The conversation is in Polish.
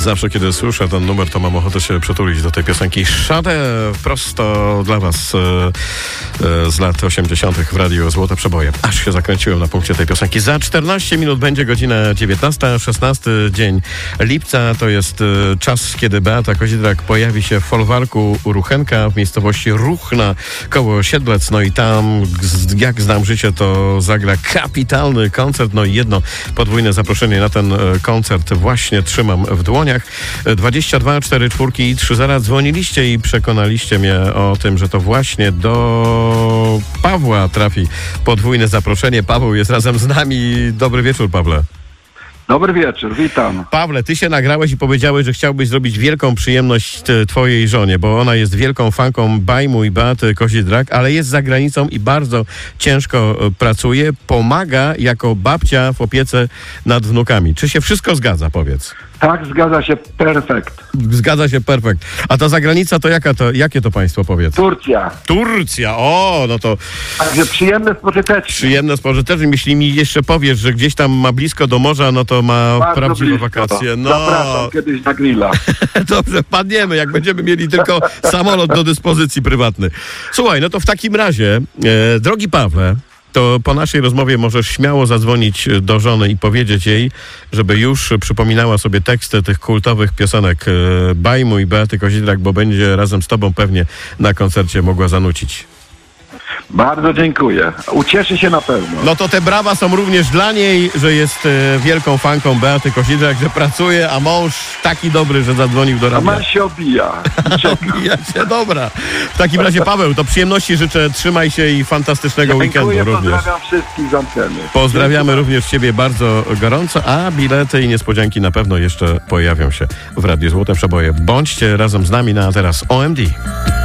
Zawsze, kiedy słyszę ten numer, to mam ochotę się przytulić do tej piosenki. Sade prosto dla was z lat 80. w radiu Złote Przeboje. Aż się zakręciłem na punkcie tej piosenki. Za 14 minut będzie godzina 19, 16 dzień lipca. To jest czas, kiedy Beata Kozidrak pojawi się w folwarku u Ruchenka w miejscowości Ruchna koło Siedlec. No i tam, jak znam życie, to zagra kapitalny koncert. No i jedno podwójne zaproszenie na ten koncert właśnie trzymam w dłoniach. 22 44 i 30. Dzwoniliście i przekonaliście mnie o tym, że to właśnie do Pawła trafi podwójne zaproszenie. Paweł jest razem z nami. Dobry wieczór, Pawle. Dobry wieczór, witam. Pawle, ty się nagrałeś i powiedziałeś, że chciałbyś zrobić wielką przyjemność twojej żonie, bo ona jest wielką fanką Bajmu i Beaty Kozidrak, ale jest za granicą i bardzo ciężko pracuje. Pomaga jako babcia w opiece nad wnukami. Czy się wszystko zgadza, powiedz? Tak, zgadza się, perfekt. Zgadza się, perfekt. A ta zagranica to jakie to państwo, powiedz? Turcja. Turcja, o, no to Także przyjemne, spożyteczne. przyjemne, spożyteczne. Jeśli mi jeszcze powiesz, że gdzieś tam ma blisko do morza, no to ma Bardzo prawdziwe blisko. wakacje. No, Zapraszam kiedyś na grilla. dobrze, wpadniemy, jak będziemy mieli tylko samolot do dyspozycji prywatny. Słuchaj, no to w takim razie, drogi Pawle, to po naszej rozmowie możesz śmiało zadzwonić do żony i powiedzieć jej, żeby już przypominała sobie teksty tych kultowych piosenek Bajmu i Beaty Kozidrak, bo będzie razem z tobą pewnie na koncercie mogła zanucić. Bardzo dziękuję. Ucieszy się na pewno. No to te brawa są również dla niej, że jest wielką fanką Beaty Kozidrak, że pracuje, a mąż taki dobry, że zadzwonił do A radia. man się obija. Ja cię, dobra. W takim razie, Paweł, to przyjemności życzę, trzymaj się i fantastycznego weekendu Dziękuję, również. pozdrawiam wszystkich z anteny. Pozdrawiamy również ciebie bardzo gorąco, a bilety i niespodzianki na pewno jeszcze pojawią się w Radiu Złote Przeboje. Bądźcie razem z nami na teraz OMD.